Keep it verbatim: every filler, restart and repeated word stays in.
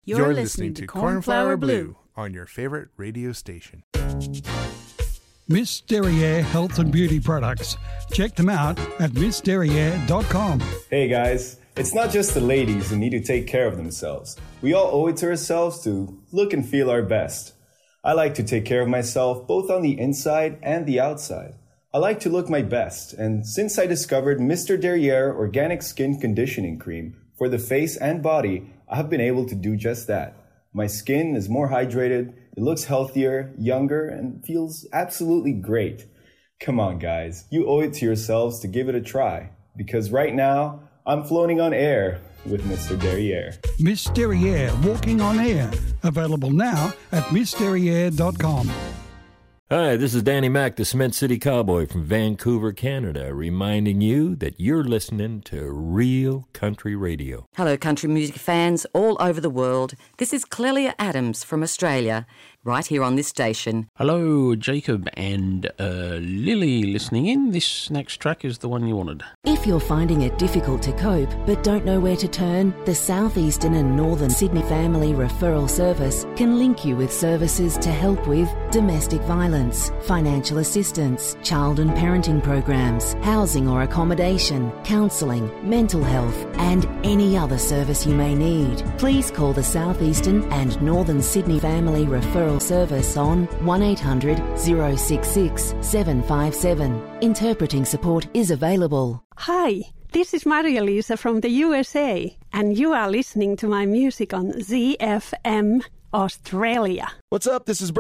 You're, You're listening to Cornflower Blue on your favorite radio station. Miss Derriere Health and Beauty Products. Check them out at miss derriere dot com. Hey guys, it's not just the ladies who need to take care of themselves. We all owe it to ourselves to look and feel our best. I like to take care of myself both on the inside and the outside. I like to look my best, and since I discovered Mister Derriere Organic Skin Conditioning Cream for the face and body, I have been able to do just that. My skin is more hydrated, it looks healthier, younger, and feels absolutely great. Come on, guys, you owe it to yourselves to give it a try, because right now, I'm floating on air with Mister Derriere. Miss Derriere Walking on Air, available now at miss derriere dot com. Hi, this is Danny Mac, the Cement City Cowboy from Vancouver, Canada, reminding you that you're listening to real country radio. Hello, country music fans all over the world. This is Clelia Adams from Australia, right here on this station. Hello, Jacob and uh, Lily listening in. This next track is the one you wanted. If you're finding it difficult to cope but don't know where to turn, the Southeastern and Northern Sydney Family Referral Service can link you with services to help with domestic violence, financial assistance, child and parenting programs, housing or accommodation, counselling, mental health, and any other service you may need. Please call the Southeastern and Northern Sydney Family Referral Service on one eight hundred, oh six six, seven five seven. Interpreting support is available. Hi, this is Maria Lisa from the U S A, and you are listening to my music on Z F M Australia. What's up? This is